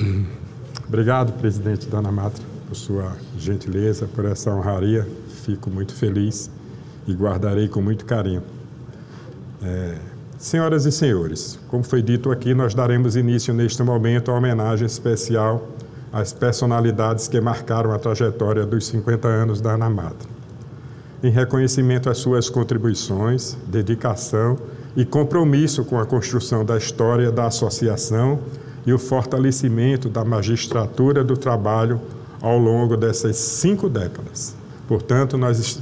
Obrigado, presidente da ANAMATRA, por sua gentileza, por essa honraria. Fico muito feliz e guardarei com muito carinho. Senhoras e senhores, como foi dito aqui, nós daremos início neste momento a homenagem especial às personalidades que marcaram a trajetória dos 50 anos da ANAMATRA. Em reconhecimento às suas contribuições, dedicação e compromisso com a construção da história da associação e o fortalecimento da magistratura do trabalho ao longo dessas 5 décadas. Portanto, nós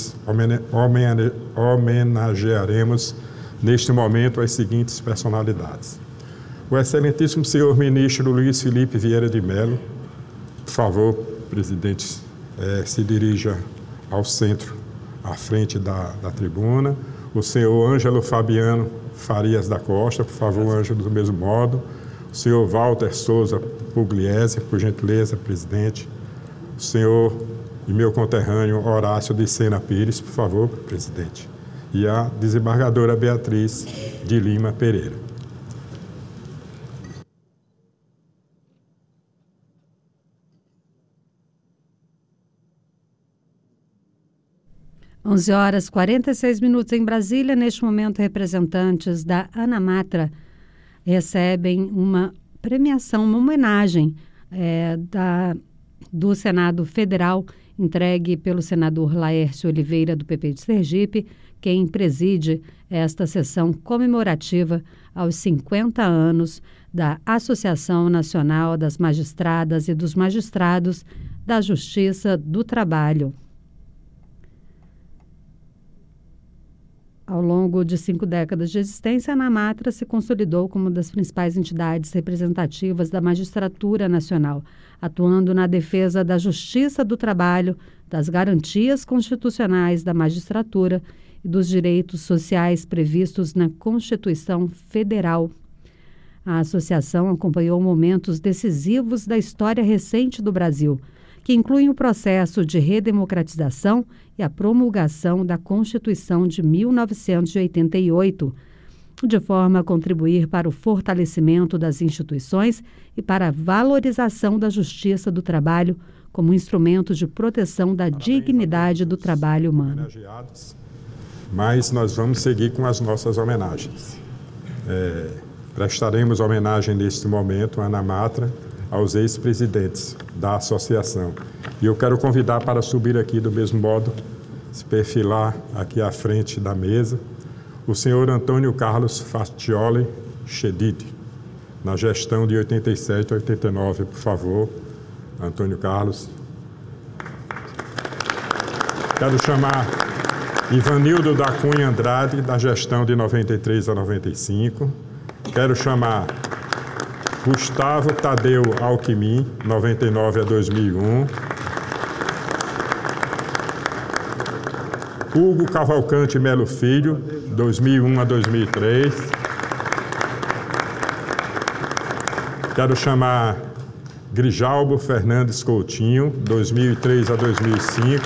homenagearemos neste momento as seguintes personalidades. O excelentíssimo senhor ministro Luiz Felipe Vieira de Mello, por favor, presidente, se dirija ao centro, à frente da tribuna. O senhor Ângelo Fabiano Farias da Costa, por favor, Ângelo, do mesmo modo. O senhor Walter Souza Pugliese, por gentileza, presidente. O senhor e meu conterrâneo Horácio de Sena Pires, por favor, presidente. E a desembargadora Beatriz de Lima Pereira. Onze horas e 46 minutos em Brasília. Neste momento, representantes da ANAMATRA recebem uma premiação, uma homenagem do Senado Federal, entregue pelo senador Laércio Oliveira, do PP de Sergipe, quem preside esta sessão comemorativa aos 50 anos da Associação Nacional das Magistradas e dos Magistrados da Justiça do Trabalho. Ao longo de 5 décadas de existência, a ANAMATRA se consolidou como uma das principais entidades representativas da magistratura nacional, atuando na defesa da justiça do trabalho, das garantias constitucionais da magistratura e dos direitos sociais previstos na Constituição Federal. A associação acompanhou momentos decisivos da história recente do Brasil, que incluem o processo de redemocratização e a promulgação da Constituição de 1988, de forma a contribuir para o fortalecimento das instituições e para a valorização da justiça do trabalho como instrumento de proteção da dignidade do trabalho humano. Mas nós vamos seguir com as nossas homenagens. Prestaremos homenagem neste momento à ANAMATRA, aos ex-presidentes da associação. E eu quero convidar para subir aqui do mesmo modo, se perfilar aqui à frente da mesa, o senhor Antônio Carlos Faccioli Chedid, na gestão de 87 a 89, por favor, Antônio Carlos. Quero chamar Ivanildo da Cunha Andrade, da gestão de 93 a 95. Quero chamar Gustavo Tadeu Alckmin, 99 a 2001. Hugo Cavalcante Melo Filho, 2001 a 2003. Quero chamar Grijalbo Fernandes Coutinho, 2003 a 2005.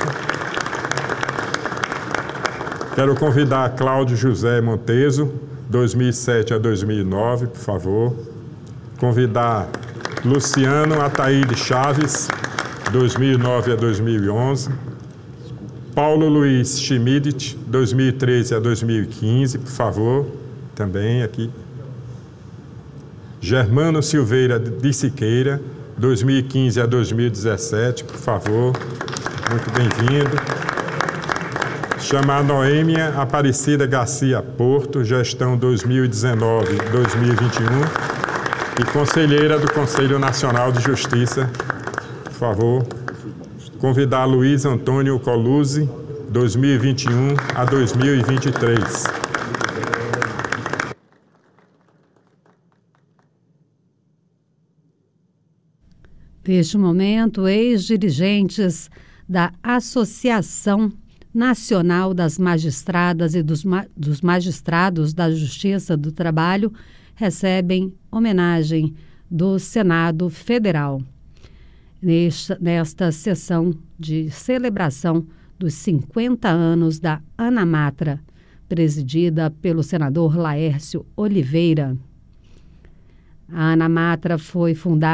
Quero convidar Cláudio José Monteso, 2007 a 2009, por favor. Convidar Luciano Ataíde Chaves, 2009 a 2011. Paulo Luiz Schmidt, 2013 a 2015, por favor, também aqui. Germano Silveira de Siqueira, 2015 a 2017, por favor, muito bem-vindo. Chamar Noêmia Aparecida Garcia Porto, gestão 2019-2021. E conselheira do Conselho Nacional de Justiça, por favor. Convidar Luiz Antônio Coluzi, 2021 a 2023. Neste momento, ex-dirigentes da Associação Nacional das Magistradas e dos Magistrados da Justiça do Trabalho recebem homenagem do Senado Federal. Nesta sessão de celebração dos 50 anos da ANAMATRA, presidida pelo senador Laércio Oliveira. A ANAMATRA foi fundada